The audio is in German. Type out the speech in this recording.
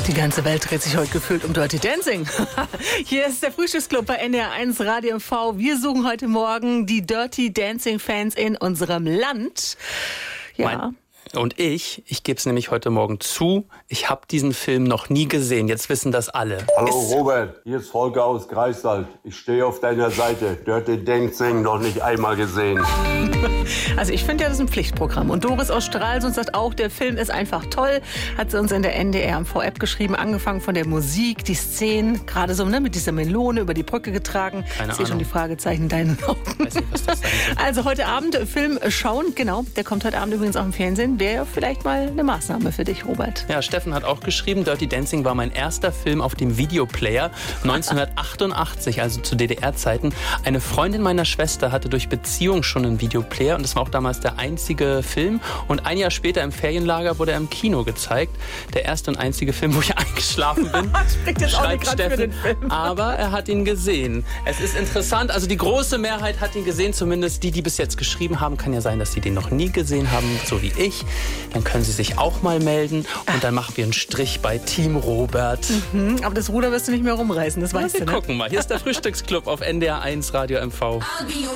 Die ganze Welt dreht sich heute gefühlt um Dirty Dancing. Hier ist der Frühstücksclub bei NDR 1 Radio MV. Wir suchen heute Morgen die Dirty Dancing Fans in unserem Land. Ja. Und ich gebe es nämlich heute Morgen zu, ich habe diesen Film noch nie gesehen. Jetzt wissen das alle. Hallo Robert, hier ist Volker aus Greifswald. Ich stehe auf deiner Seite. Dirty Dancing noch nicht einmal gesehen. Also ich finde ja, das ist ein Pflichtprogramm. Und Doris aus Stralsund sagt auch, der Film ist einfach toll. Hat sie uns in der NDR MV-App geschrieben. Angefangen von der Musik, die Szenen, gerade so mit dieser Melone über die Brücke getragen. Keine Ich sehe schon Ahnung. die Fragezeichen in deinen Augen. Weiß nicht, was das sein soll. Also heute Abend Film schauen, genau. Der kommt heute Abend übrigens auch im Fernsehen. Wäre vielleicht mal eine Maßnahme für dich, Robert. Ja, Steffen hat auch geschrieben, Dirty Dancing war mein erster Film auf dem Videoplayer 1988, also zu DDR-Zeiten. Eine Freundin meiner Schwester hatte durch Beziehung schon einen Videoplayer und das war auch damals der einzige Film. Und ein Jahr später im Ferienlager wurde er im Kino gezeigt. Der erste und einzige Film, wo ich eingeschlafen bin. Spricht jetzt auch nicht Schreibt gerade für Steffen. den Film. Aber er hat ihn gesehen. Es ist interessant, also die große Mehrheit hat ihn gesehen, zumindest die bis jetzt geschrieben haben. Kann ja sein, dass sie den noch nie gesehen haben, so wie ich. Dann können sie sich auch mal melden und dann machen wir einen Strich bei Team Robert. Aber das Ruder wirst du nicht mehr rumreißen, das weißt Wir du, ne? gucken mal. Hier ist der Frühstücksclub auf NDR 1 Radio MV. I'll be your